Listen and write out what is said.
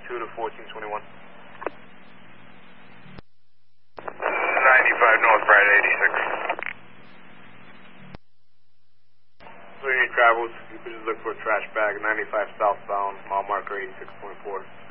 2 to 1421. 95 North Brad 86. So any travels, you could just look for a trash bag, 95 southbound, mile marker 86.4.